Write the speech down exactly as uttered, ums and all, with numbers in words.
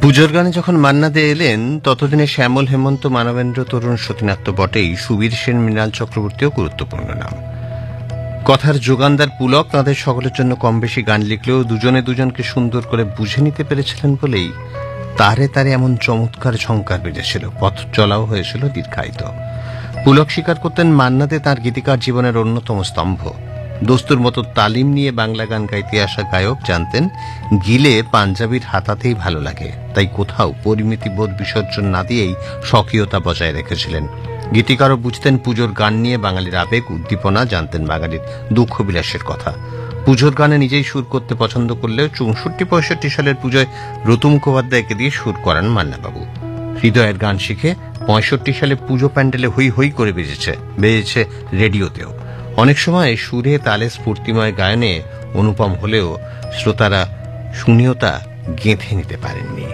পুজোর গানে যখন মান্না দে এলেন ততদিনে শ্যামল, হেমন্ত, মানবেন্দ্র, তরুণ, সতীনাথ বটেই, সুবীর সেন, মৃণাল চক্রবর্তীও গুরুত্বপূর্ণ নাম। কথার যোগানদার পুলক তাঁদের সকলের জন্য কম বেশি গান লিখলেও দুজনে দুজনকে সুন্দর করে বুঝে নিতে পেরেছিলেন বলেই তারে তারে এমন চমৎকার ঝংকার বেজেছিল, পথ চলাও হয়েছিল দীর্ঘায়িত। পুলক স্বীকার করতেন মান্না দে তাঁর গীতিকার জীবনের অন্যতম স্তম্ভ। দোস্তুর মতো তালিম নিয়ে বাংলা গান গাইতে আসা গায়ক জানতেন গিলে পাঞ্জাবির হাতাতেই ভালো লাগে, তাই কোথাও পরিমিতি বোধ বিসর্জন না দিয়েই স্বকীয়তা বজায় রেখেছিলেন। গীতিকারও বুঝতেন পুজোর গান নিয়ে বাঙালির আবেগ, উদ্দীপনা, জানতেন বাঙালির দুঃখ বিলাসের কথা। পুজোর গানে নিজেই সুর করতে পছন্দ করলেও চৌষট্টি পঁয়ষট্টি সালের পুজোয় রতু মুখোপাধ্যায়কে দিয়ে সুর করান মান্নাবাবু। হৃদয়ের গান শিখে পঁয়ষট্টি সালে পুজো প্যান্ডেলে হই হই করে বেজেছে বেজেছে রেডিওতেও। অনেক সময় সুরে তালে স্ফূর্তিময় গায়নে অনুপম হলেও শ্রোতারা শুনিও তা গেঁথে নিতে পারেননি।